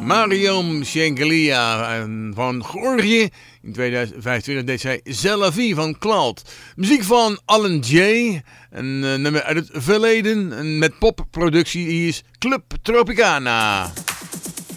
Mariam Shengelia van Georgië. In 2025 deed zij Zellavie van Cloud. Muziek van Alan J. Een nummer uit het verleden met popproductie. Hier is Club Tropicana.